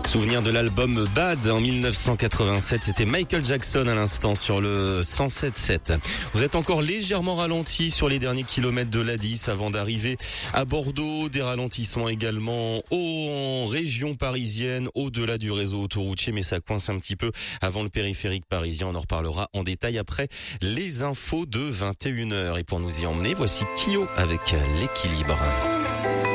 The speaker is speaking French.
Souvenir de l'album Bad en 1987, c'était Michael Jackson à l'instant sur le 107.7. Vous êtes encore légèrement ralenti sur les derniers kilomètres de l'A10 avant d'arriver à Bordeaux. Des ralentissements également en région parisienne, au-delà du réseau autoroutier, mais ça coince un petit peu avant le périphérique parisien. On en reparlera en détail après les infos de 21h. Et pour nous y emmener, voici Kyo avec l'équilibre.